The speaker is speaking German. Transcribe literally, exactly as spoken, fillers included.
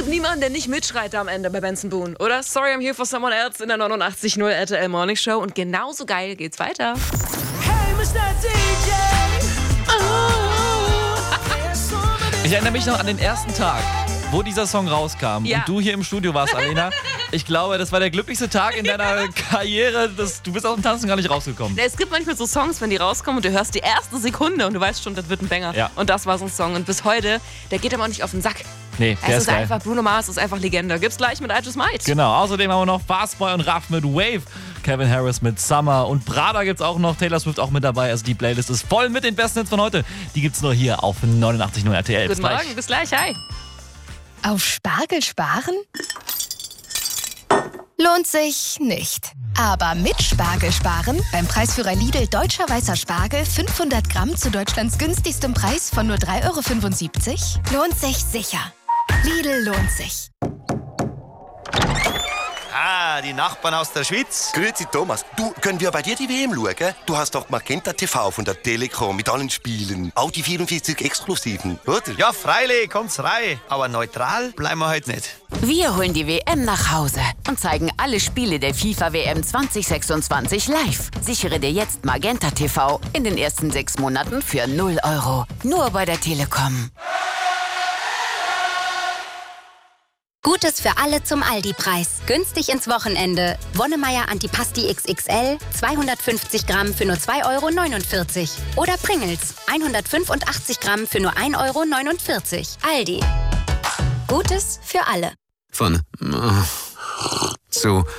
niemanden, der nicht mitschreit da am Ende bei Benson Boone, oder? Sorry, I'm here for someone else in der neunundachtzig Komma null R T L Morning Show. Und genauso geil geht's weiter. Hey, Mister D J. Ich erinnere mich noch an den ersten Tag, wo dieser Song rauskam Ja. und du hier im Studio warst, Alena. Ich glaube, das war der glücklichste Tag in deiner Karriere. Das, du bist aus dem Tanzen gar nicht rausgekommen. Es gibt manchmal so Songs, wenn die rauskommen und du hörst die erste Sekunde und du weißt schon, das wird ein Banger. Ja. Und das war so ein Song. Und bis heute, der geht aber auch nicht auf den Sack. Nee, der Es ist ist geil. einfach, Bruno Mars ist einfach Legende. Gibt's gleich mit I Just Might. Genau, außerdem haben wir noch Fastboy und Raff mit Wave, Kevin Harris mit Summer und Prada gibt's auch noch, Taylor Swift auch mit dabei. Also die Playlist ist voll mit den besten Hits von heute. Die gibt's nur hier auf neunundachtzig Komma null R T L. Guten Bis gleich. Morgen, bis gleich, hi. Auf Spargel sparen? Lohnt sich nicht. Aber mit Spargel sparen, beim Preisführer Lidl Deutscher Weißer Spargel fünfhundert Gramm zu Deutschlands günstigstem Preis von nur drei Euro fünfundsiebzig, lohnt sich sicher. Lidl lohnt sich. Ah, die Nachbarn aus der Schweiz. Grüezi Thomas, du, können wir bei dir die W M schauen? Du hast doch Magenta T V von der Telekom mit allen Spielen. Auch die vierundvierzig Exklusiven, oder? Ja, freilich, kommt's rein. Aber neutral bleiben wir heute nicht. Wir holen die W M nach Hause und zeigen alle Spiele der FIFA W M zwanzig sechsundzwanzig live. Sichere dir jetzt Magenta T V in den ersten sechs Monaten für null Euro. Nur bei der Telekom. Gutes für alle zum Aldi-Preis. Günstig ins Wochenende. Wonnemeier Antipasti X X L, zweihundertfünfzig Gramm für nur zwei Euro neunundvierzig. Oder Pringles, hundertfünfundachtzig Gramm für nur ein Euro neunundvierzig. Aldi. Gutes für alle. Von äh, zu